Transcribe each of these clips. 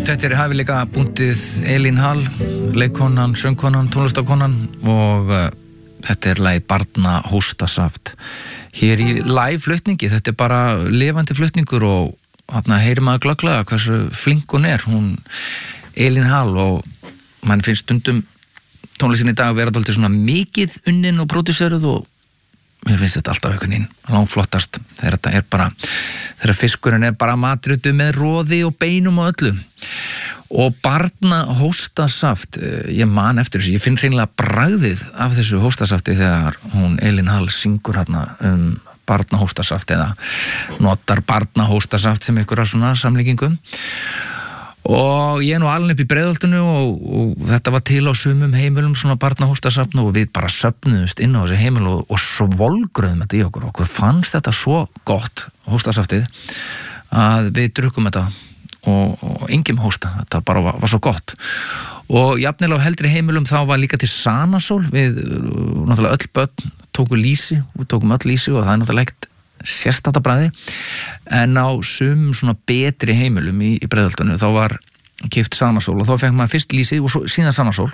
Þetta hæfileika búndið Elín Hall, leikkonan, söngkonan, tónlistakonan og þetta lagið Barna hóstasaft. Hér í live flutningi, þetta bara lifandi flutningur og þarna heyrir maður glögglega hversu flink hún hún Elín Hall og mann finnst stundum tónlistin í dag vera dálítið svona mikið unnin og pródúseruð og mér finnst þetta alltaf einhvern veginn langflottast þegar þetta bara þegar fiskurinn bara matrutu með roði og beinum og öllu og Barna hóstasaft ég man eftir þessu, ég finn hreinlega bragðið af þessu hóstasafti þegar hún Elín Hall syngur hérna Barna hóstasaft eða notar Barna hóstasaft sem einhverja svona samlíkingu og ég nú alveg upp í Breiðholtinu og þetta var til á sumum heimilum svona barnahóstasafn og við bara söfnuðumst inn á þessi heimil og svolgruðum þetta í okkur fannst þetta svo gott hóstasaftið að við drukkum þetta og enginn hósta, þetta bara var svo gott og jafnilega á heldri heimilum þá var líka til Sanasól við náttúrulega öll börn tókum öll lýsi og það náttúrulega ekkert sérstætta bragði en á sum svona betri heimilum í Breiðholtinu þá var keypt Sanasól og þá fekk maður fyrst lýsi og síðan Sanasól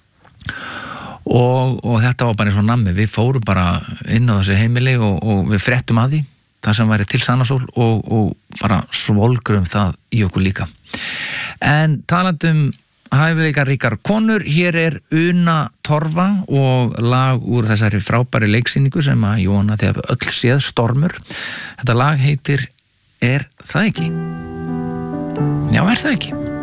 og þetta var bara eins og nammi við fórum bara inn á þessi heimili og við fréttum að því það sem væri til Sanasól og bara svolgrum það í okkur líka en talandum hæfileikar ríkar konur, hér Una Torfa og lag úr þessari frábæri leiksýningu sem að Jóhanna þið hafa öll séð Stormur. Þetta lag heitir Er það ekki? Já, er það ekki?